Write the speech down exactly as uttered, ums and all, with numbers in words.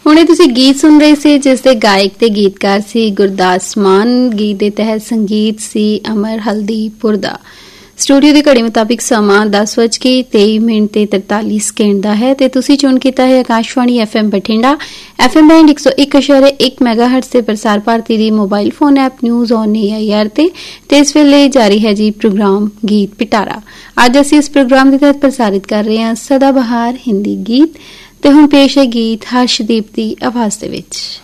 ਹੁਣੇ ਤੁਸੀਂ ਗੀਤ ਸੁਣ ਰਹੇ ਸੀ ਜਿਸ ਦੇ ਗਾਇਕ ਤੇ ਗੀਤਕਾਰ ਸੀ ਗੁਰਦਾਸ ਮਾਨ। ਗੀਤ ਦੇ ਤਹਿਤ ਸੰਗੀਤ ਸੀ ਅਮਰ ਹਲਦੀਪੁਰ ਦਾ। ਸਟੂਡੀਓ ਦੀ ਘੜੀ ਮੁਤਾਬਿਕ ਸਮਾਂ ਦਸ ਵੱਜ ਕੇ ਤੇਈ ਮਿੰਟ ਤੇ ਤਰਤਾਲੀ ਸਕਿੰਟ ਦਾ ਹੈ ਤੇ ਤੁਸੀਂ ਚੁਣ ਕੀਤਾ ਹੈ Akashvani F M Bathinda F M band ਇੱਕ ਸੌ ਇੱਕ ਇਸ਼ਾਰੇ ਇੱਕ ਮੈਗਾਹਰਟਜ਼ ਤੇ ਪ੍ਰਸਾਰ ਭਾਰਤੀ ਦੀ mobile phone app news on A I R ਤੇ ਤੇ ਇਸ ਵੇਲੇ ਜਾਰੀ ਹੈ ਜੀ ਪ੍ਰੋਗਰਾਮ ਗੀਤ ਪਿਟਾਰਾ। ਅੱਜ ਅਸੀਂ ਇਸ ਪ੍ਰੋਗਰਾਮ ਦੇ ਤਹਿਤ ਪ੍ਰਸਾਰਿਤ ਕਰ ਰਹੇ ਹਾਂ ਸਦਾ ਬਹਾਰ ਹਿੰਦੀ ਗੀਤ ਤੇ ਹੁਣ ਪੇਸ਼ ਹੈ ਗੀਤ ਹਰਸ਼ਦੀਪ ਦੀ ਆਵਾਜ਼ ਦੇ ਵਿੱਚ।